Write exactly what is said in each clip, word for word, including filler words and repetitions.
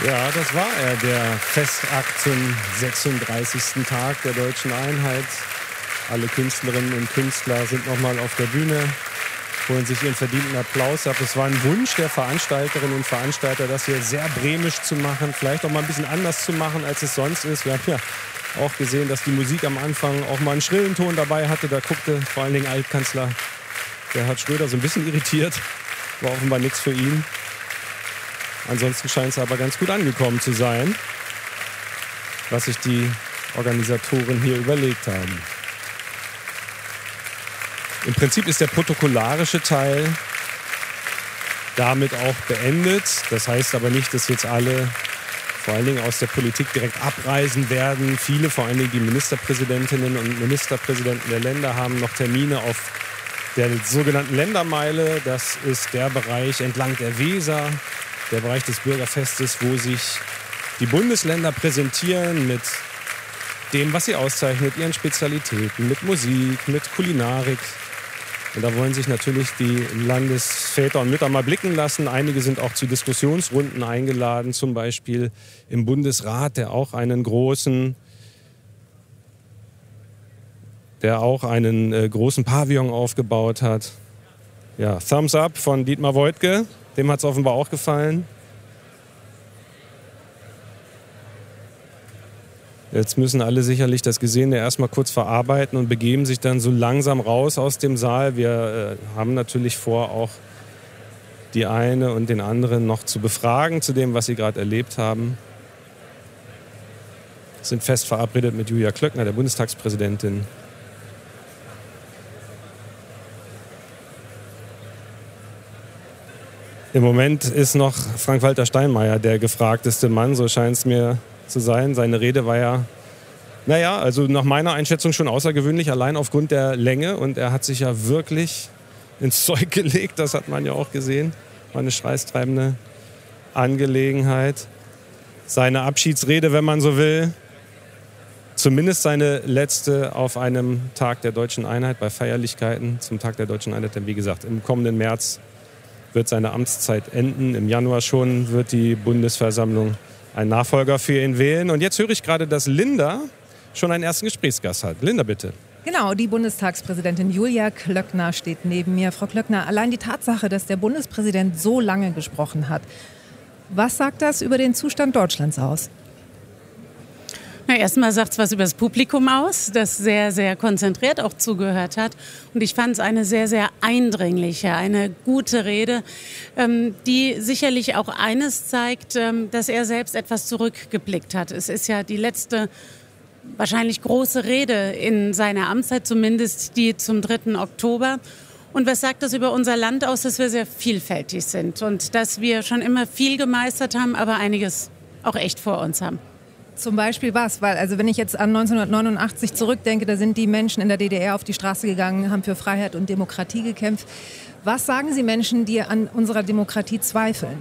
Ja, das war er, der Festakt zum sechsunddreißigsten Tag der Deutschen Einheit. Alle Künstlerinnen und Künstler sind nochmal auf der Bühne, holen sich ihren verdienten Applaus ab. Es war ein Wunsch der Veranstalterinnen und Veranstalter, das hier sehr bremisch zu machen, vielleicht auch mal ein bisschen anders zu machen, als es sonst ist. Wir haben ja auch gesehen, dass die Musik am Anfang auch mal einen schrillen Ton dabei hatte. Da guckte vor allen Dingen Altkanzler Gerhard Schröder so ein bisschen irritiert. War offenbar nichts für ihn. Ansonsten scheint es aber ganz gut angekommen zu sein, was sich die Organisatoren hier überlegt haben. Im Prinzip ist der protokollarische Teil damit auch beendet. Das heißt aber nicht, dass jetzt alle, vor allen Dingen aus der Politik, direkt abreisen werden. Viele, vor allen Dingen die Ministerpräsidentinnen und Ministerpräsidenten der Länder, haben noch Termine auf der sogenannten Ländermeile. Das ist der Bereich entlang der Weser, der Bereich des Bürgerfestes, wo sich die Bundesländer präsentieren mit dem, was sie auszeichnet, ihren Spezialitäten, mit Musik, mit Kulinarik. Und da wollen sich natürlich die Landesväter und Mütter mal blicken lassen. Einige sind auch zu Diskussionsrunden eingeladen, zum Beispiel im Bundesrat, der auch einen großen, der auch einen äh, großen Pavillon aufgebaut hat. Ja, Thumbs up von Dietmar Woidke. Dem hat es offenbar auch gefallen. Jetzt müssen alle sicherlich das Gesehene erstmal kurz verarbeiten und begeben sich dann so langsam raus aus dem Saal. Wir äh, haben natürlich vor, auch die eine und den anderen noch zu befragen zu dem, was sie gerade erlebt haben. Wir sind fest verabredet mit Julia Klöckner, der Bundestagspräsidentin. Im Moment ist noch Frank-Walter Steinmeier der gefragteste Mann, so scheint es mir zu sein. Seine Rede war ja, naja, also nach meiner Einschätzung schon außergewöhnlich, allein aufgrund der Länge. Und er hat sich ja wirklich ins Zeug gelegt, das hat man ja auch gesehen. War eine schweißtreibende Angelegenheit. Seine Abschiedsrede, wenn man so will, zumindest seine letzte auf einem Tag der Deutschen Einheit, bei Feierlichkeiten zum Tag der Deutschen Einheit, denn wie gesagt, im kommenden März wird seine Amtszeit enden. Im Januar schon wird die Bundesversammlung einen Nachfolger für ihn wählen. Und jetzt höre ich gerade, dass Linda schon einen ersten Gesprächsgast hat. Linda, bitte. Genau, die Bundestagspräsidentin Julia Klöckner steht neben mir. Frau Klöckner, allein die Tatsache, dass der Bundespräsident so lange gesprochen hat, was sagt das über den Zustand Deutschlands aus? Na, erstmal sagt es was über das Publikum aus, das sehr, sehr konzentriert auch zugehört hat. Und ich fand es eine sehr, sehr eindringliche, eine gute Rede, ähm, die sicherlich auch eines zeigt, ähm, dass er selbst etwas zurückgeblickt hat. Es ist ja die letzte, wahrscheinlich große Rede in seiner Amtszeit, zumindest die zum dritten Oktober. Und was sagt das über unser Land aus, dass wir sehr vielfältig sind und dass wir schon immer viel gemeistert haben, aber einiges auch echt vor uns haben. Zum Beispiel was? Weil, also wenn ich jetzt an neunzehnhundertneunundachtzig zurückdenke, da sind die Menschen in der D D R auf die Straße gegangen, haben für Freiheit und Demokratie gekämpft. Was sagen Sie Menschen, die an unserer Demokratie zweifeln?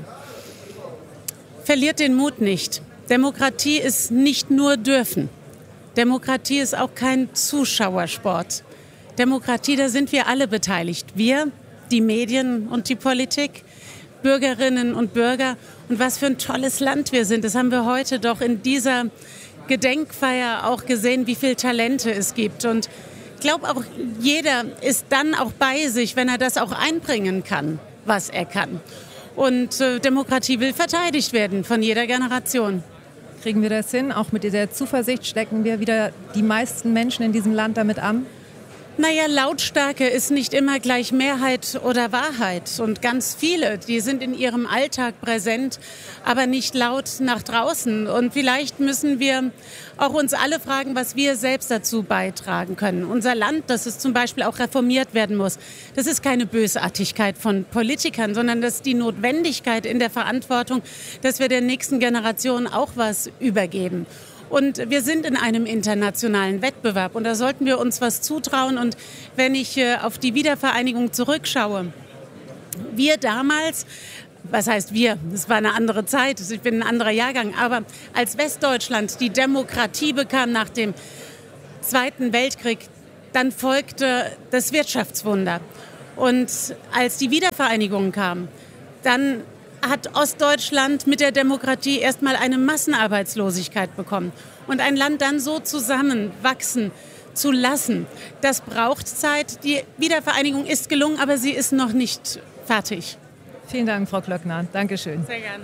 Verliert den Mut nicht. Demokratie ist nicht nur dürfen. Demokratie ist auch kein Zuschauersport. Demokratie, da sind wir alle beteiligt. Wir, die Medien und die Politik, Bürgerinnen und Bürger. Und was für ein tolles Land wir sind. Das haben wir heute doch in dieser Gedenkfeier auch gesehen, wie viele Talente es gibt. Und ich glaube auch, jeder ist dann auch bei sich, wenn er das auch einbringen kann, was er kann. Und äh, Demokratie will verteidigt werden von jeder Generation. Kriegen wir das hin? Auch mit dieser Zuversicht stecken wir wieder die meisten Menschen in diesem Land damit an? Naja, Lautstärke ist nicht immer gleich Mehrheit oder Wahrheit. Und ganz viele, die sind in ihrem Alltag präsent, aber nicht laut nach draußen. Und vielleicht müssen wir auch uns alle fragen, was wir selbst dazu beitragen können. Unser Land, dass es zum Beispiel auch reformiert werden muss, das ist keine Bösartigkeit von Politikern, sondern das ist die Notwendigkeit in der Verantwortung, dass wir der nächsten Generation auch was übergeben. Und wir sind in einem internationalen Wettbewerb und da sollten wir uns was zutrauen. Und wenn ich äh, auf die Wiedervereinigung zurückschaue, wir damals, was heißt wir, es war eine andere Zeit, ich bin ein anderer Jahrgang, aber als Westdeutschland die Demokratie bekam nach dem Zweiten Weltkrieg, dann folgte das Wirtschaftswunder. Und als die Wiedervereinigung kam, dann hat Ostdeutschland mit der Demokratie erstmal eine Massenarbeitslosigkeit bekommen. Und ein Land dann so zusammenwachsen zu lassen, das braucht Zeit. Die Wiedervereinigung ist gelungen, aber sie ist noch nicht fertig. Vielen Dank, Frau Klöckner. Dankeschön. Sehr gerne.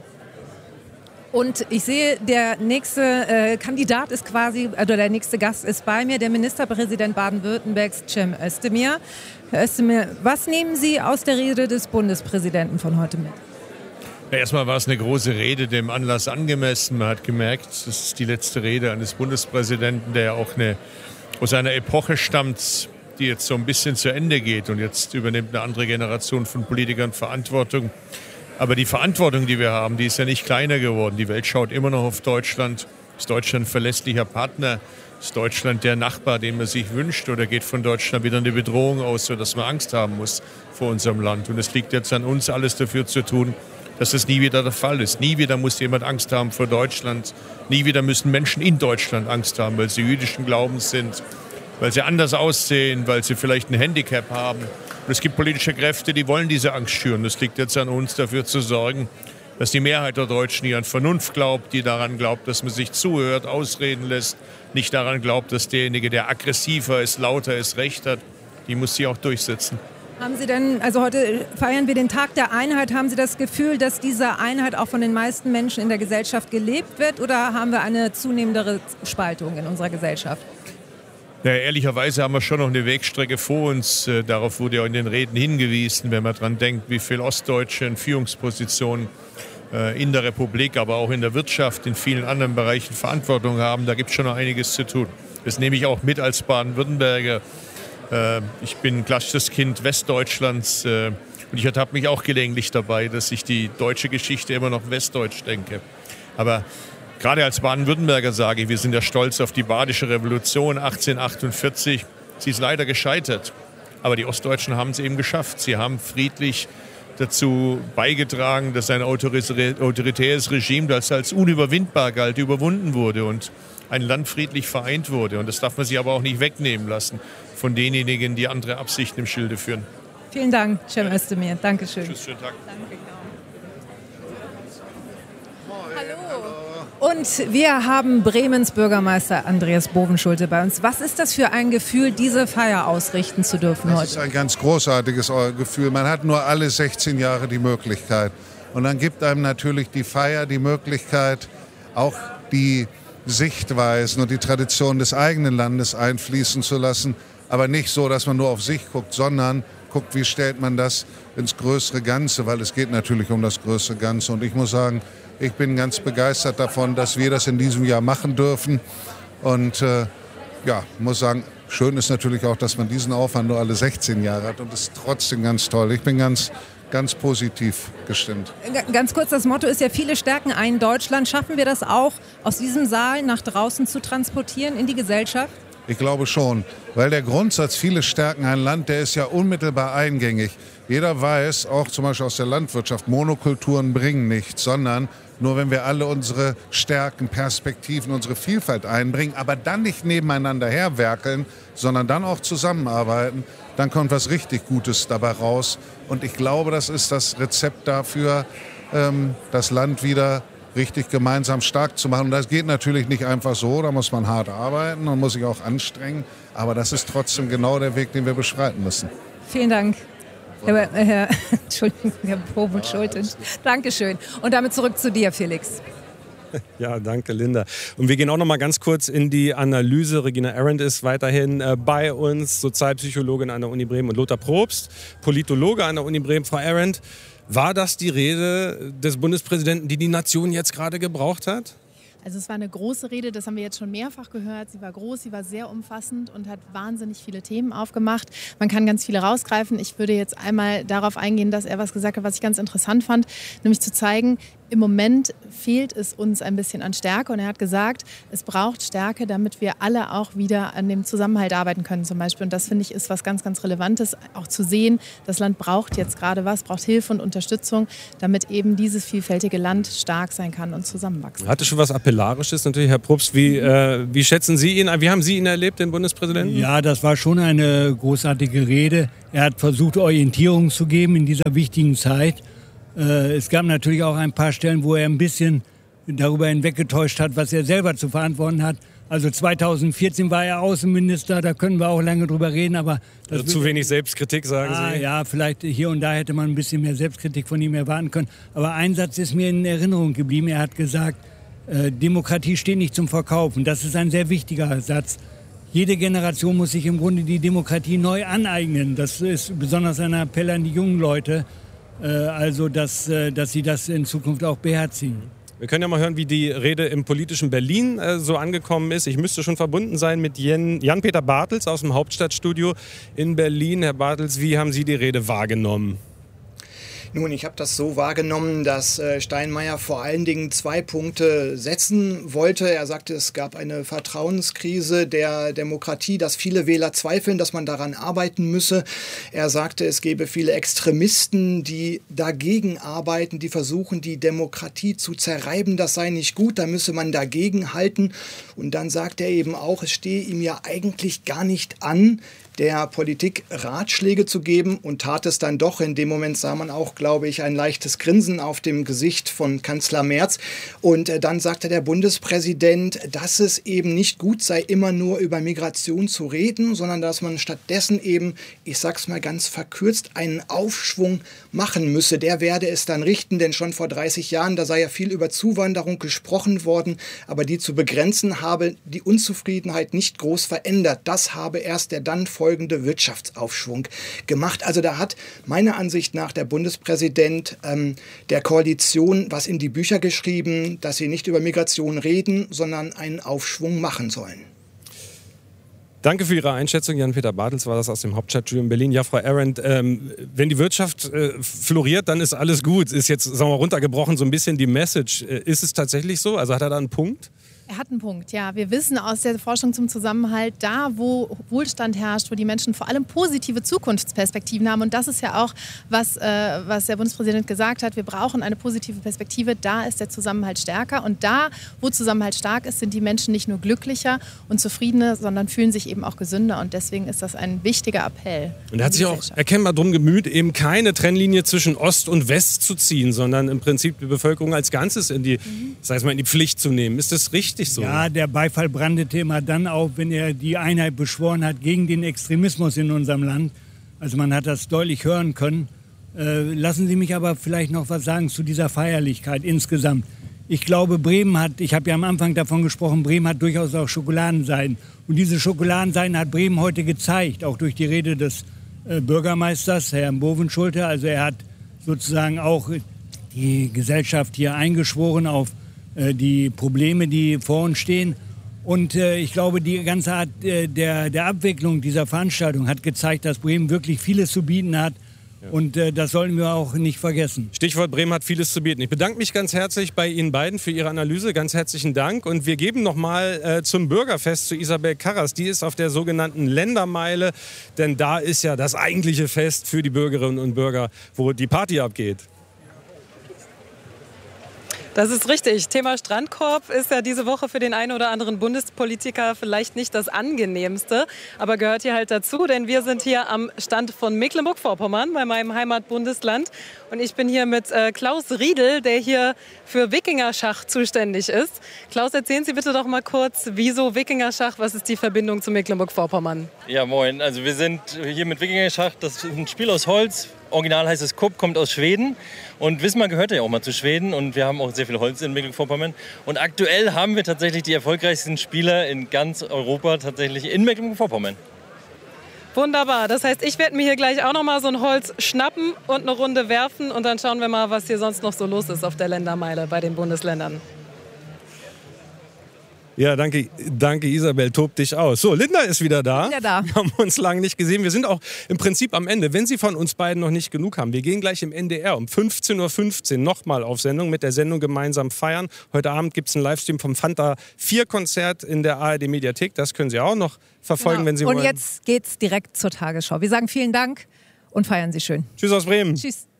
Und ich sehe, der nächste äh, Kandidat ist quasi, oder der nächste Gast ist bei mir, der Ministerpräsident Baden-Württembergs, Cem Özdemir. Herr Özdemir, was nehmen Sie aus der Rede des Bundespräsidenten von heute mit? Ja, erstmal war es eine große Rede, dem Anlass angemessen. Man hat gemerkt, das ist die letzte Rede eines Bundespräsidenten, der auch eine, aus einer Epoche stammt, die jetzt so ein bisschen zu Ende geht. Und jetzt übernimmt eine andere Generation von Politikern Verantwortung. Aber die Verantwortung, die wir haben, die ist ja nicht kleiner geworden. Die Welt schaut immer noch auf Deutschland. Ist Deutschland ein verlässlicher Partner? Ist Deutschland der Nachbar, den man sich wünscht? Oder geht von Deutschland wieder eine Bedrohung aus, sodass man Angst haben muss vor unserem Land? Und es liegt jetzt an uns, alles dafür zu tun, dass das nie wieder der Fall ist. Nie wieder muss jemand Angst haben vor Deutschland. Nie wieder müssen Menschen in Deutschland Angst haben, weil sie jüdischen Glaubens sind, weil sie anders aussehen, weil sie vielleicht ein Handicap haben. Und es gibt politische Kräfte, die wollen diese Angst schüren. Es liegt jetzt an uns, dafür zu sorgen, dass die Mehrheit der Deutschen, die an Vernunft glaubt, die daran glaubt, dass man sich zuhört, ausreden lässt, nicht daran glaubt, dass derjenige, der aggressiver ist, lauter ist, Recht hat, die muss sie auch durchsetzen. Haben Sie denn, also heute feiern wir den Tag der Einheit, haben Sie das Gefühl, dass diese Einheit auch von den meisten Menschen in der Gesellschaft gelebt wird, oder haben wir eine zunehmendere Spaltung in unserer Gesellschaft? Ja, ehrlicherweise haben wir schon noch eine Wegstrecke vor uns. Äh, darauf wurde ja in den Reden hingewiesen, wenn man daran denkt, wie viele Ostdeutsche in Führungspositionen äh, in der Republik, aber auch in der Wirtschaft, in vielen anderen Bereichen Verantwortung haben. Da gibt es schon noch einiges zu tun. Das nehme ich auch mit als Baden-Württemberger. Äh, ich bin klassisches Kind Westdeutschlands äh, und ich ertappe mich auch gelegentlich dabei, dass ich die deutsche Geschichte immer noch westdeutsch denke. Aber gerade als Baden-Württemberger sage ich, wir sind ja stolz auf die Badische Revolution achtzehnhundertachtundvierzig. Sie ist leider gescheitert, aber die Ostdeutschen haben es eben geschafft. Sie haben friedlich dazu beigetragen, dass ein autoritäres Regime, das als unüberwindbar galt, überwunden wurde und ein Land friedlich vereint wurde. Und das darf man sich aber auch nicht wegnehmen lassen von denjenigen, die andere Absichten im Schilde führen. Vielen Dank, Cem Özdemir. Dankeschön. Tschüss, schönen Tag. Danke. Und wir haben Bremens Bürgermeister Andreas Bovenschulte bei uns. Was ist das für ein Gefühl, diese Feier ausrichten zu dürfen heute? Das ist ein ganz großartiges Gefühl. Man hat nur alle sechzehn Jahre die Möglichkeit. Und dann gibt einem natürlich die Feier die Möglichkeit, auch die Sichtweisen und die Tradition des eigenen Landes einfließen zu lassen. Aber nicht so, dass man nur auf sich guckt, sondern guckt, wie stellt man das ins größere Ganze. Weil es geht natürlich um das größere Ganze. Und ich muss sagen, ich bin ganz begeistert davon, dass wir das in diesem Jahr machen dürfen. Und äh, ja, muss sagen, schön ist natürlich auch, dass man diesen Aufwand nur alle sechzehn Jahre hat. Und das ist trotzdem ganz toll. Ich bin ganz, ganz positiv gestimmt. Ganz kurz, das Motto ist ja, viele stärken ein Deutschland. Schaffen wir das auch, aus diesem Saal nach draußen zu transportieren in die Gesellschaft? Ich glaube schon, weil der Grundsatz, viele stärken ein Land, der ist ja unmittelbar eingängig. Jeder weiß, auch zum Beispiel aus der Landwirtschaft, Monokulturen bringen nichts, sondern nur wenn wir alle unsere Stärken, Perspektiven, unsere Vielfalt einbringen, aber dann nicht nebeneinander herwerkeln, sondern dann auch zusammenarbeiten, dann kommt was richtig Gutes dabei raus. Und ich glaube, das ist das Rezept dafür, ähm, das Land wieder richtig gemeinsam stark zu machen. Und das geht natürlich nicht einfach so, da muss man hart arbeiten und muss sich auch anstrengen. Aber das ist trotzdem genau der Weg, den wir beschreiten müssen. Vielen Dank. Herr, Herr, Entschuldigung, Herr Bovenschulte. Dankeschön. Und damit zurück zu dir, Felix. Ja, danke, Linda. Und wir gehen auch noch mal ganz kurz in die Analyse. Regina Arendt ist weiterhin äh, bei uns, Sozialpsychologin an der Uni Bremen, und Lothar Probst, Politologe an der Uni Bremen. Frau Arendt, war das die Rede des Bundespräsidenten, die die Nation jetzt gerade gebraucht hat? Also es war eine große Rede, das haben wir jetzt schon mehrfach gehört. Sie war groß, sie war sehr umfassend und hat wahnsinnig viele Themen aufgemacht. Man kann ganz viele rausgreifen. Ich würde jetzt einmal darauf eingehen, dass er was gesagt hat, was ich ganz interessant fand, nämlich zu zeigen, im Moment fehlt es uns ein bisschen an Stärke. Und er hat gesagt, es braucht Stärke, damit wir alle auch wieder an dem Zusammenhalt arbeiten können zum Beispiel. Und das, finde ich, ist was ganz, ganz Relevantes, auch zu sehen, das Land braucht jetzt gerade was, braucht Hilfe und Unterstützung, damit eben dieses vielfältige Land stark sein kann und zusammenwachsen. Hatte schon was Appellarisches natürlich, Herr Probst. Wie, äh, wie schätzen Sie ihn? Wie haben Sie ihn erlebt, den Bundespräsidenten? Ja, das war schon eine großartige Rede. Er hat versucht, Orientierung zu geben in dieser wichtigen Zeit. Äh, es gab natürlich auch ein paar Stellen, wo er ein bisschen darüber hinweggetäuscht hat, was er selber zu verantworten hat. Also zweitausendvierzehn war er Außenminister, da können wir auch lange drüber reden, aber... Das also zu wenig Selbstkritik, sagen ah, Sie? Ja, vielleicht hier und da hätte man ein bisschen mehr Selbstkritik von ihm erwarten können. Aber ein Satz ist mir in Erinnerung geblieben. Er hat gesagt, äh, Demokratie steht nicht zum Verkaufen. Das ist ein sehr wichtiger Satz. Jede Generation muss sich im Grunde die Demokratie neu aneignen. Das ist besonders ein Appell an die jungen Leute, äh, also dass, äh, dass sie das in Zukunft auch beherzigen. Wir können ja mal hören, wie die Rede im politischen Berlin äh, so angekommen ist. Ich müsste schon verbunden sein mit Jan, Jan-Peter Bartels aus dem Hauptstadtstudio in Berlin. Herr Bartels, wie haben Sie die Rede wahrgenommen? Nun, ich habe das so wahrgenommen, dass äh, Steinmeier vor allen Dingen zwei Punkte setzen wollte. Er sagte, es gab eine Vertrauenskrise der Demokratie, dass viele Wähler zweifeln, dass man daran arbeiten müsse. Er sagte, es gebe viele Extremisten, die dagegen arbeiten, die versuchen, die Demokratie zu zerreiben. Das sei nicht gut, da müsse man dagegen halten. Und dann sagt er eben auch, es stehe ihm ja eigentlich gar nicht an, der Politik Ratschläge zu geben, und tat es dann doch. In dem Moment sah man auch, glaube ich, ein leichtes Grinsen auf dem Gesicht von Kanzler Merz. Und äh, dann sagte der Bundespräsident, dass es eben nicht gut sei, immer nur über Migration zu reden, sondern dass man stattdessen eben, ich sag's mal ganz verkürzt, einen Aufschwung machen müsse. Der werde es dann richten, denn schon vor dreißig Jahren, da sei ja viel über Zuwanderung gesprochen worden, aber die zu begrenzen habe die Unzufriedenheit nicht groß verändert. Das habe erst der dann folgende Wirtschaftsaufschwung gemacht. Also da hat meiner Ansicht nach der Bundespräsident ähm, der Koalition was in die Bücher geschrieben, dass sie nicht über Migration reden, sondern einen Aufschwung machen sollen. Danke für Ihre Einschätzung. Jan-Peter Bartels war das aus dem Hauptstadtstudio in Berlin. Ja, Frau Arendt, ähm, wenn die Wirtschaft äh, floriert, dann ist alles gut. Ist jetzt, sagen wir mal, runtergebrochen so ein bisschen die Message. Äh, ist es tatsächlich so? Also hat er da einen Punkt? Er hat einen Punkt, ja. Wir wissen aus der Forschung zum Zusammenhalt, da wo Wohlstand herrscht, wo die Menschen vor allem positive Zukunftsperspektiven haben, und das ist ja auch, was, äh, was der Bundespräsident gesagt hat, wir brauchen eine positive Perspektive, da ist der Zusammenhalt stärker, und da, wo Zusammenhalt stark ist, sind die Menschen nicht nur glücklicher und zufriedener, sondern fühlen sich eben auch gesünder, und deswegen ist das ein wichtiger Appell. Und er hat sich auch erkennbar darum gemüht, eben keine Trennlinie zwischen Ost und West zu ziehen, sondern im Prinzip die Bevölkerung als Ganzes in die, mhm. das heißt mal, in die Pflicht zu nehmen. Ist das richtig? So. Ja, der Beifall brandete immer dann auf, wenn er die Einheit beschworen hat gegen den Extremismus in unserem Land. Also man hat das deutlich hören können. Äh, lassen Sie mich aber vielleicht noch was sagen zu dieser Feierlichkeit insgesamt. Ich glaube, Bremen hat, ich habe ja am Anfang davon gesprochen, Bremen hat durchaus auch Schokoladenseiten. Und diese Schokoladenseiten hat Bremen heute gezeigt, auch durch die Rede des äh, Bürgermeisters, Herrn Bovenschulte. Also er hat sozusagen auch die Gesellschaft hier eingeschworen auf die Probleme, die vor uns stehen. Und äh, ich glaube, die ganze Art äh, der, der Abwicklung dieser Veranstaltung hat gezeigt, dass Bremen wirklich vieles zu bieten hat. Ja. Und äh, das sollten wir auch nicht vergessen. Stichwort Bremen hat vieles zu bieten. Ich bedanke mich ganz herzlich bei Ihnen beiden für Ihre Analyse. Ganz herzlichen Dank. Und wir geben noch mal äh, zum Bürgerfest zu Isabel Karras. Die ist auf der sogenannten Ländermeile. Denn da ist ja das eigentliche Fest für die Bürgerinnen und Bürger, wo die Party abgeht. Das ist richtig. Thema Strandkorb ist ja diese Woche für den einen oder anderen Bundespolitiker vielleicht nicht das angenehmste, aber gehört hier halt dazu, denn wir sind hier am Stand von Mecklenburg-Vorpommern bei meinem Heimatbundesland, und ich bin hier mit äh, Klaus Riedel, der hier für Wikingerschach zuständig ist. Klaus, erzählen Sie bitte doch mal kurz, wieso Wikingerschach, was ist die Verbindung zu Mecklenburg-Vorpommern? Ja, moin. Also wir sind hier mit Wikingerschach, das ist ein Spiel aus Holz. Original heißt es Kupp, kommt aus Schweden, und Wismar gehört ja auch mal zu Schweden, und wir haben auch sehr viel Holz in Mecklenburg-Vorpommern, und aktuell haben wir tatsächlich die erfolgreichsten Spieler in ganz Europa tatsächlich in Mecklenburg-Vorpommern. Wunderbar, das heißt, ich werde mir hier gleich auch noch mal so ein Holz schnappen und eine Runde werfen, und dann schauen wir mal, was hier sonst noch so los ist auf der Ländermeile bei den Bundesländern. Ja, danke, danke Isabel, tob dich aus. So, Linda ist wieder da. Wieder da. Wir haben uns lange nicht gesehen. Wir sind auch im Prinzip am Ende. Wenn Sie von uns beiden noch nicht genug haben, wir gehen gleich im N D R um fünfzehn Uhr fünfzehn nochmal auf Sendung mit der Sendung Gemeinsam feiern. Heute Abend gibt es einen Livestream vom Fanta vier Konzert in der A R D-Mediathek. Das können Sie auch noch verfolgen, genau, wenn Sie und wollen. Und jetzt geht's direkt zur Tagesschau. Wir sagen vielen Dank und feiern Sie schön. Tschüss aus Bremen. Tschüss.